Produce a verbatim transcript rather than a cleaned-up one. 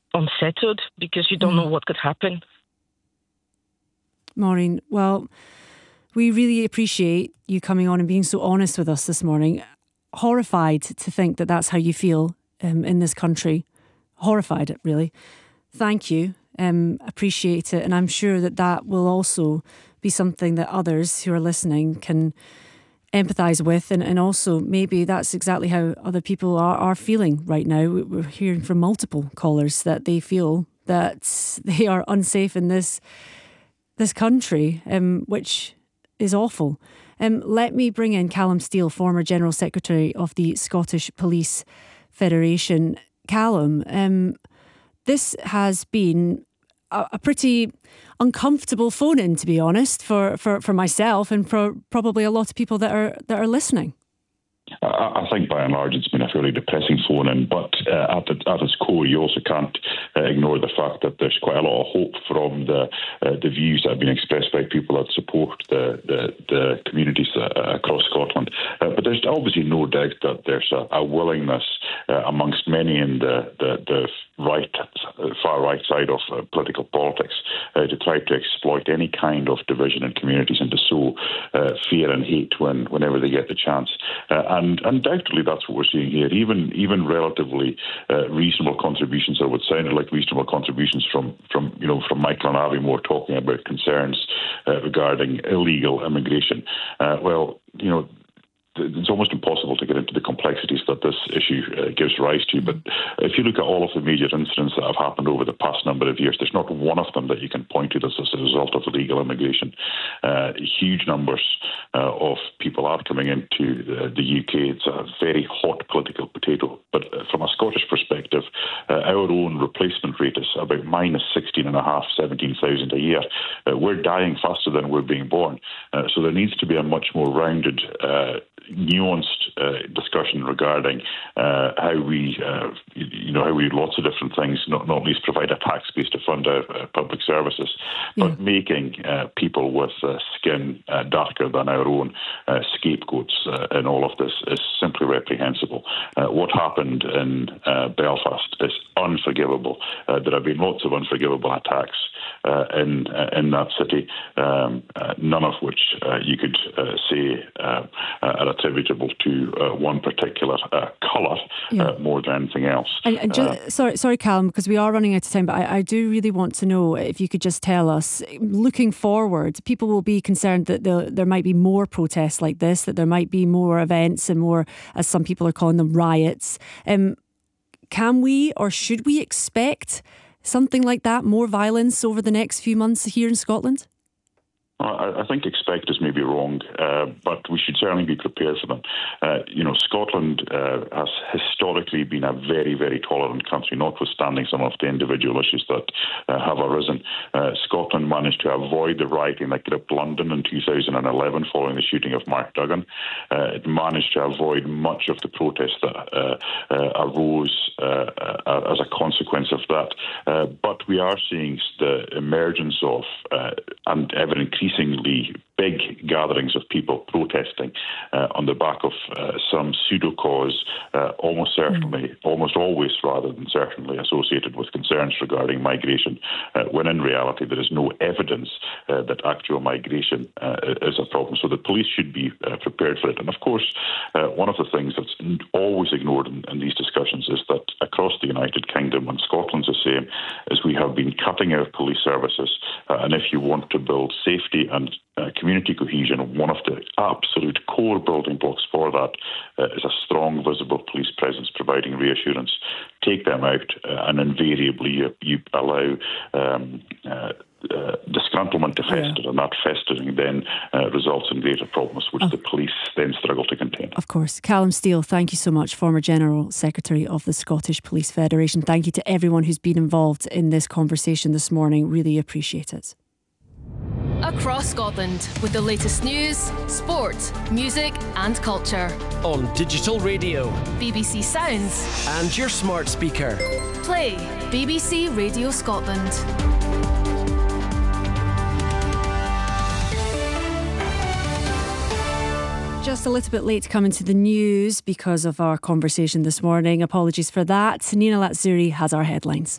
unsettled because you don't mm. know what could happen. Maureen, well, we really appreciate you coming on and being so honest with us this morning. Horrified to think that that's how you feel um, in this country. Horrified, really. Thank you. Um, appreciate it. And I'm sure that that will also be something that others who are listening can empathise with. And, and also maybe that's exactly how other people are, are feeling right now. We're hearing from multiple callers that they feel that they are unsafe in this, this country, um, which is awful. Um, let me bring in Callum Steele, former General Secretary of the Scottish Police Federation. Callum, um, this has been a, a pretty uncomfortable phone-in, to be honest, for, for, for myself and for probably a lot of people that are that are listening. I think by and large it's been a fairly depressing phone-in, but uh, at, the, at its core you also can't uh, ignore the fact that there's quite a lot of hope from the uh, the views that have been expressed by people that support the, the, the communities uh, across Scotland. Uh, but there's obviously no doubt that there's a, a willingness uh, amongst many in the, the, the right, far right side of uh, political politics uh, to try to exploit any kind of division in communities and to sow uh, fear and hate when, whenever they get the chance. Uh, And undoubtedly, that's what we're seeing here. Even even relatively uh, reasonable contributions, or what sounded like reasonable contributions from from you know from Michael and Aviemore talking about concerns uh, regarding illegal immigration. Uh, well, you know. It's almost impossible to get into the complexities that this issue uh, gives rise to. But if you look at all of the major incidents that have happened over the past number of years, there's not one of them that you can point to that's as a result of illegal immigration. Uh, huge numbers uh, of people are coming into the, the U K. It's a very hot political potato. But from a Scottish perspective, uh, our own replacement rate is about minus sixteen and a half, seventeen thousand a year. Uh, we're dying faster than we're being born. Uh, so there needs to be a much more rounded uh, nuanced uh, discussion regarding uh, how we, uh, you know, how we do lots of different things, not, not least provide a tax base to fund our uh, public services, but yeah. making uh, people with uh, skin uh, darker than our own uh, scapegoats uh, in all of this is simply reprehensible. Uh, what happened in uh, Belfast is unforgivable. Uh, there have been lots of unforgivable attacks uh, in uh, in that city, um, uh, none of which uh, you could uh, say uh, are attributable to uh, one particular uh, colour yeah. uh, more than anything else. And, and just, uh, sorry, sorry, Callum, because we are running out of time, but I, I do really want to know if you could just tell us, looking forward, people will be concerned that the, there might be more protests like this, that there might be more events and more, as some people are calling them, riots. Um, can we or should we expect something like that, more violence over the next few months here in Scotland? I think expect is maybe wrong, uh, but we should certainly be prepared for them. Uh, you know, Scotland uh, has historically been a very, very tolerant country, notwithstanding some of the individual issues that uh, have arisen. Uh, Scotland managed to avoid the rioting that gripped London in two thousand eleven following the shooting of Mark Duggan. Uh, it managed to avoid much of the protests that uh, uh, arose uh, uh, as a consequence of that. Uh, but we are seeing the emergence of uh, and ever increasingly big gatherings of people protesting uh, on the back of uh, some pseudo cause, uh, almost certainly, mm. almost always rather than certainly associated with concerns regarding migration, uh, when in reality there is no evidence uh, that actual migration uh, is a problem. So the police should be uh, prepared for it. And of course, uh, one of the things that's always ignored in, in these discussions is that across the United Kingdom, and Scotland's the same, is we have been cutting our police services. Uh, and if you want to build safety and uh, community cohesion, one of the absolute core building blocks for that uh, is a strong, visible police presence providing reassurance. Take them out, uh, and invariably you, you allow um, uh, uh, disgruntlement to fester, yeah. and that festering then uh, results in greater problems, which oh. the police then struggle to contain. Of course. Callum Steele, thank you so much, former General Secretary of the Scottish Police Federation. Thank you to everyone who's been involved in this conversation this morning. Really appreciate it. Across Scotland with the latest news, sport, music and culture. On digital radio, B B C Sounds and your smart speaker. Play B B C Radio Scotland. Just a little bit late to come into the news because of our conversation this morning. Apologies for that. Nina Latsuri has our headlines.